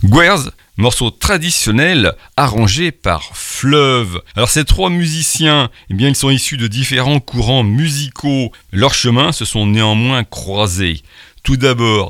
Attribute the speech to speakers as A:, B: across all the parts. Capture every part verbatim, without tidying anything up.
A: Gwerz, morceau traditionnel arrangé par Fleuve. Alors ces trois musiciens, eh bien, ils sont issus de différents courants musicaux. Leurs chemins se sont néanmoins croisés. Tout d'abord,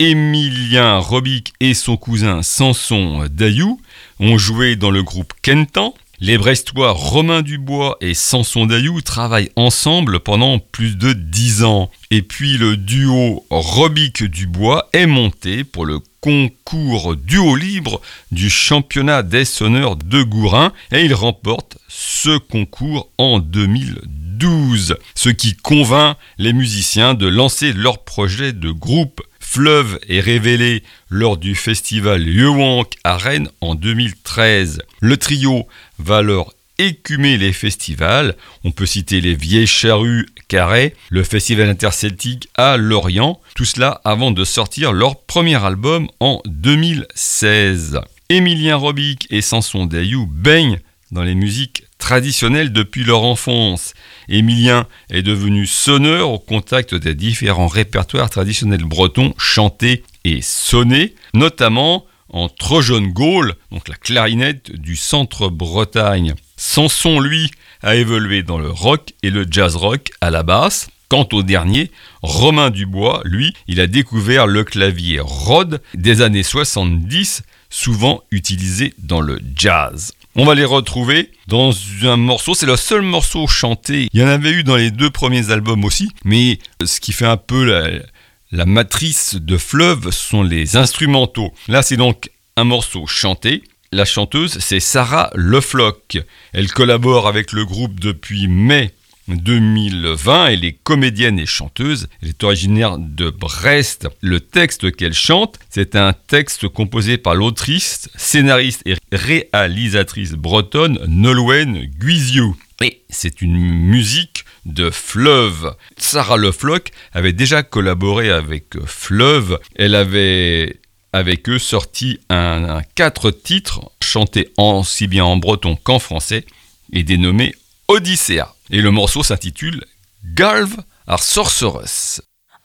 A: Émilien Robic et son cousin Samson Dayou ont joué dans le groupe Kentan. Les Brestois Romain Dubois et Samson Dayou travaillent ensemble pendant plus de dix ans. Et puis le duo Robic-Dubois est monté pour le concours duo libre du championnat des sonneurs de Gourin et il remporte ce concours en deux mille douze. Ce qui convainc les musiciens de lancer leur projet de groupe. Fleuve est révélé lors du festival Yewank à Rennes en deux mille treize. Le trio va alors écumer les festivals. On peut citer les Vieilles Charrues Carré, le festival interceltique à Lorient. Tout cela avant de sortir leur premier album en deux mille seize. Émilien Robic et Samson Dayou baignent dans les musiques traditionnelles depuis leur enfance. Émilien est devenu sonneur au contact des différents répertoires traditionnels bretons chantés et sonnés, notamment en Trojon-Gaulle, donc la clarinette du centre-Bretagne. Samson, lui, a évolué dans le rock et le jazz rock à la basse. Quant au dernier, Romain Dubois, lui, il a découvert le clavier Rhodes des années soixante-dix, souvent utilisé dans le jazz. On va les retrouver dans un morceau, c'est le seul morceau chanté. Il y en avait eu dans les deux premiers albums aussi, mais ce qui fait un peu la, la matrice de Fleuve sont les instrumentaux. Là, c'est donc un morceau chanté. La chanteuse, c'est Sarah Le Floch. Elle collabore avec le groupe depuis mai deux mille vingt. Elle est comédienne et chanteuse. Elle est originaire de Brest. Le texte qu'elle chante, c'est un texte composé par l'autrice, scénariste et réalisatrice bretonne Nolwenn Guizio. Et c'est une musique de Fleuve. Sarah Le Floch avait déjà collaboré avec Fleuve. Elle avait avec eux sorti un, un quatre titres chantés aussi bien en breton qu'en français et dénommé Odyssea. Et le morceau s'intitule Galv ar Sorceress.